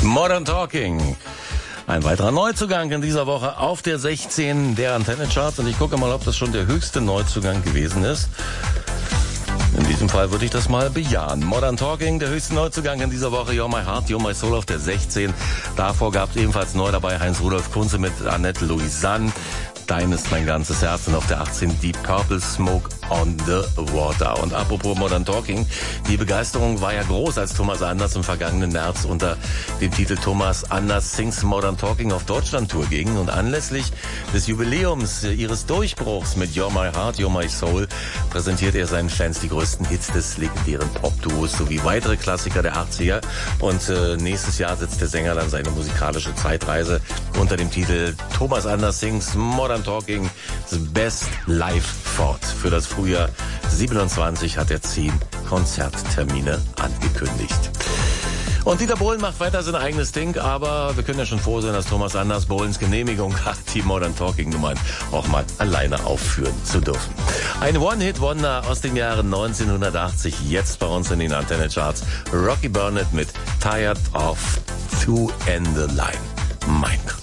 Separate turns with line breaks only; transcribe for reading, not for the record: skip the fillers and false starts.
Modern Talking. Ein weiterer Neuzugang in dieser Woche auf der 16 der Antenne-Charts. Und ich gucke mal, ob das schon der höchste Neuzugang gewesen ist. In diesem Fall würde ich das mal bejahen. Modern Talking, der höchste Neuzugang in dieser Woche. You're My Heart, You're My Soul auf der 16. Davor gab es ebenfalls neu dabei Heinz-Rudolf Kunze mit Annette Louisanne. Dein ist mein ganzes Herz. Und auf der 18 Deep Purple, Smoke on the Water. Und apropos Modern Talking, die Begeisterung war ja groß, als Thomas Anders im vergangenen März unter dem Titel Thomas Anders Sings Modern Talking auf Deutschland-Tour ging. Und anlässlich des Jubiläums ihres Durchbruchs mit You're My Heart, You're My Soul präsentiert er seinen Fans die größten Hits des legendären Pop-Duos sowie weitere Klassiker der 80er. Und nächstes Jahr setzt der Sänger dann seine musikalische Zeitreise unter dem Titel Thomas Anders Sings Modern Talking The Best Live fort. Für das Frühjahr 27 hat er 10 Konzerttermine angekündigt. Und Dieter Bohlen macht weiter sein eigenes Ding, aber wir können ja schon froh sein, dass Thomas Anders Bohlens Genehmigung hat, die Modern Talking Nummern auch mal alleine aufführen zu dürfen. Ein One-Hit-Wonder aus dem Jahre 1980, jetzt bei uns in den Antenne-Charts. Rocky Burnett mit Tired of Two and the Line. Mein Gott.